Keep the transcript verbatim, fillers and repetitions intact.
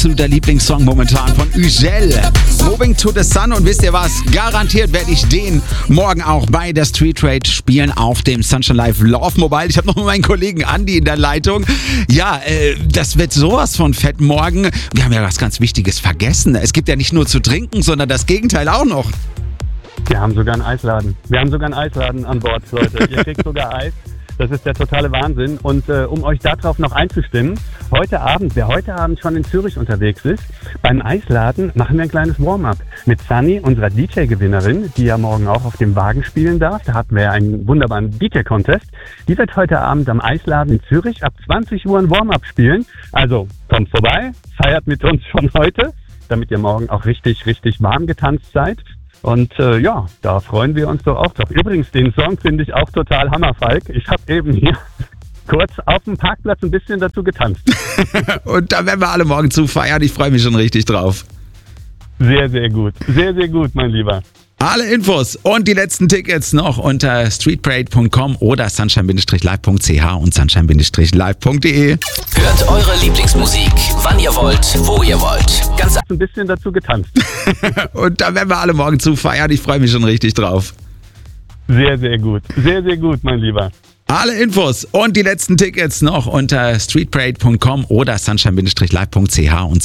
Absoluter Lieblingssong momentan von Ugel. Moving to the Sun. Und wisst ihr was? Garantiert werde ich den morgen auch bei der Street Rate spielen auf dem Sunshine Live Love Mobile. Ich habe noch meinen Kollegen Andi in der Leitung. Ja, äh, das wird sowas von fett morgen. Wir haben ja was ganz Wichtiges vergessen. Es gibt ja nicht nur zu trinken, sondern das Gegenteil auch noch. Wir haben sogar einen Eisladen. Wir haben sogar einen Eisladen an Bord, Leute. Ihr kriegt sogar Eis. Das ist der totale Wahnsinn. Und äh, um euch darauf noch einzustimmen, heute Abend, wer heute Abend schon in Zürich unterwegs ist, beim Eisladen machen wir ein kleines Warm-up mit Sunny, unserer D J-Gewinnerin, die ja morgen auch auf dem Wagen spielen darf. Da hatten wir ja einen wunderbaren D J-Contest. Die wird heute Abend am Eisladen in Zürich ab zwanzig Uhr ein Warm-up spielen. Also kommt vorbei, feiert mit uns schon heute, damit ihr morgen auch richtig, richtig warm getanzt seid. Und äh, ja, da freuen wir uns doch auch drauf. Übrigens, den Song finde ich auch total Hammer, Falk. Ich habe eben hier kurz auf dem Parkplatz ein bisschen dazu getanzt. Und da werden wir alle morgen zu feiern. Ich freue mich schon richtig drauf. Sehr, sehr gut. Sehr, sehr gut, mein Lieber. Alle Infos und die letzten Tickets noch unter streetparade punkt com oder sunshine live punkt c h und sunshine live punkt d e. Hört eure Lieblingsmusik, wann ihr wollt, wo ihr wollt. Ganz ein bisschen dazu getanzt. Und da werden wir alle morgen zu feiern. Ich freue mich schon richtig drauf. Sehr, sehr gut. Sehr, sehr gut, mein Lieber. Alle Infos und die letzten Tickets noch unter streetparade punkt com oder sunshine live punkt c h und